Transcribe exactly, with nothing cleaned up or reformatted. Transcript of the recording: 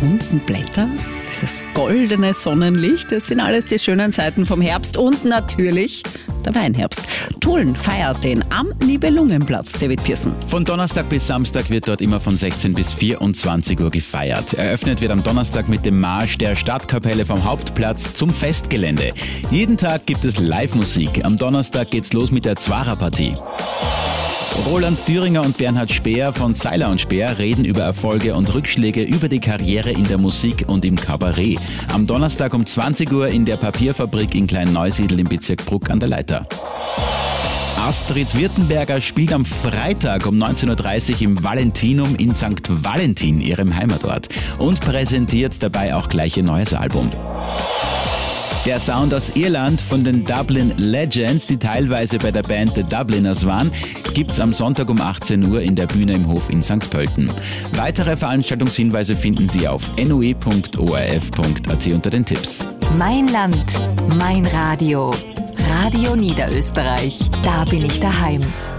bunten Blätter, dieses goldene Sonnenlicht, das sind alles die schönen Seiten vom Herbst und natürlich der Weinherbst. Tulln feiert den am Nibelungenplatz, David Pearson. Von Donnerstag bis Samstag wird dort immer von sechzehn bis vierundzwanzig Uhr gefeiert. Eröffnet wird am Donnerstag mit dem Marsch der Stadtkapelle vom Hauptplatz zum Festgelände. Jeden Tag gibt es Live-Musik. Am Donnerstag geht's los mit der Zwarer-Partie. Roland Thüringer und Bernhard Speer von Seiler und Speer reden über Erfolge und Rückschläge, über die Karriere in der Musik und im Kabarett. Am Donnerstag um zwanzig Uhr in der Papierfabrik in Klein-Neusiedl im Bezirk Bruck an der Leiter. Astrid Wirtenberger spielt am Freitag um neunzehn Uhr dreißig im Valentinum in Sankt Valentin, ihrem Heimatort, und präsentiert dabei auch gleich ihr neues Album. Der Sound aus Irland von den Dublin Legends, die teilweise bei der Band The Dubliners waren, gibt's am Sonntag um achtzehn Uhr in der Bühne im Hof in Sankt Pölten. Weitere Veranstaltungshinweise finden Sie auf n o e punkt o r f punkt a t unter den Tipps. Mein Land, mein Radio. Radio Niederösterreich. Da bin ich daheim.